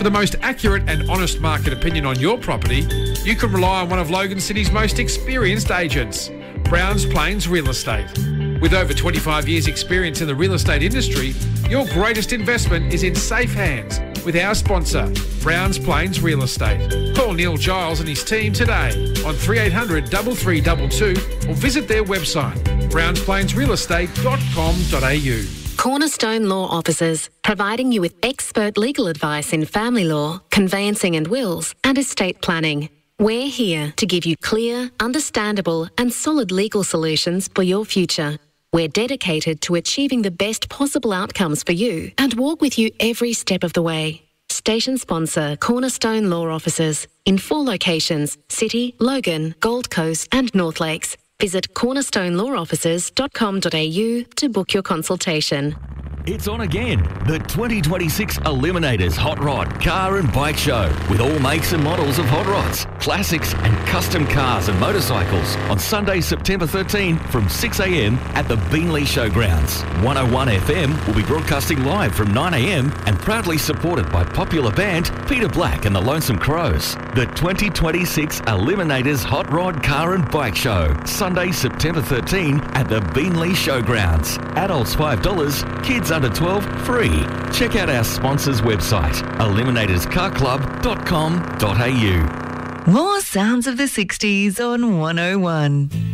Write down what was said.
For the most accurate and honest market opinion on your property, you can rely on one of Logan City's most experienced agents, Browns Plains Real Estate. With over 25 years' experience in the real estate industry, your greatest investment is in safe hands with our sponsor, Browns Plains Real Estate. Call Neil Giles and his team today on 3800 3322 or visit their website, brownsplainsrealestate.com.au. Cornerstone Law Officers, providing you with expert legal advice in family law, conveyancing and wills, and estate planning. We're here to give you clear, understandable, and solid legal solutions for your future. We're dedicated to achieving the best possible outcomes for you and walk with you every step of the way. Station sponsor Cornerstone Law Officers in 4 locations: City, Logan, Gold Coast and North Lakes. Visit cornerstonelawofficers.com.au to book your consultation. It's on again, the 2026 Eliminators Hot Rod Car and Bike Show, with all makes and models of hot rods, classics and custom cars and motorcycles on Sunday, September 13 from 6 a.m. at the Beanley Showgrounds. 101 FM will be broadcasting live from 9 a.m. and proudly supported by popular band Peter Black and the Lonesome Crows. The 2026 Eliminators Hot Rod Car and Bike Show, Sunday, September 13 at the Beanley Showgrounds. Adults $5, kids under 12 free. Check out our sponsors' website, eliminatorscarclub.com.au. More sounds of the 60s on 101.